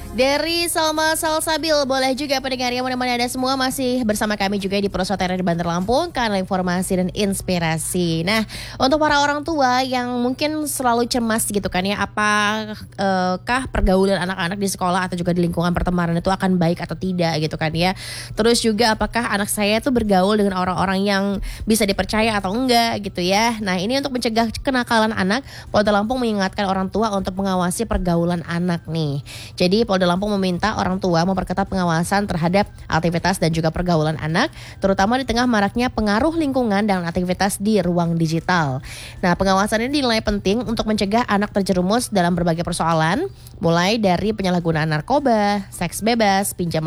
Dari Salma Salsabil, boleh juga pendengar yang mana-mana ada semua masih bersama kami juga di Prosotera di Banter Lampung, kanal informasi dan inspirasi. Nah, untuk para orang tua yang mungkin selalu cemas gitu kan ya, apakah pergaulan anak-anak di sekolah atau juga di lingkungan pertemanan itu akan baik atau tidak gitu kan ya. Terus juga apakah anak saya itu bergaul dengan orang-orang yang bisa dipercaya atau enggak gitu ya. Nah, ini untuk mencegah kenakalan anak, Polda Lampung mengingatkan orang tua untuk mengawasi pergaulan anak nih. Jadi Polda Lampung meminta orang tua memperketat pengawasan terhadap aktivitas dan juga pergaulan anak, terutama di tengah maraknya pengaruh lingkungan dan aktivitas di ruang digital. Nah, pengawasan ini dinilai penting untuk mencegah anak terjerumus dalam berbagai persoalan, mulai dari penyalahgunaan narkoba, seks bebas, pinjaman